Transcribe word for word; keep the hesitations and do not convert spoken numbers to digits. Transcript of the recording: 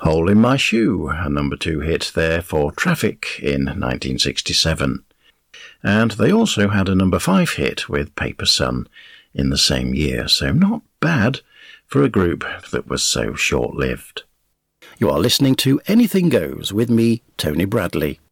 Hole in My Shoe, a number two hit there for Traffic in nineteen sixty-seven. And they also had a number five hit with Paper Sun in the same year, so not bad for a group that was so short-lived. You are listening to Anything Goes with me, Tony Bradley.